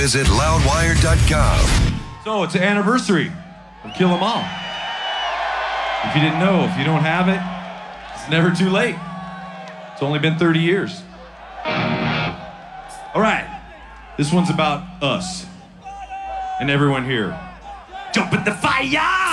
visit loudwire.com. So it's an anniversary of Kill 'Em All. If you didn't know, if you don't have it, it's never too late. It's only been 30 years. All right, this one's about us and everyone here. Jump in the fire!